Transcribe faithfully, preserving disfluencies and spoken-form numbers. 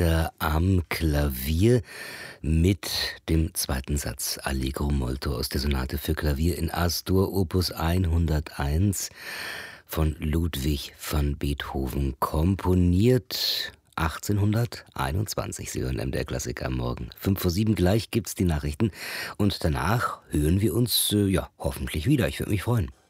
Richter am Klavier mit dem zweiten Satz Allegro molto aus der Sonate für Klavier in A-Dur Opus hunderteins von Ludwig van Beethoven, komponiert achtzehnhunderteinundzwanzig. Sie hören M D R Klassik am Morgen. Fünf vor sieben gleich gibt's die Nachrichten und danach hören wir uns, äh, ja, hoffentlich wieder. Ich würde mich freuen.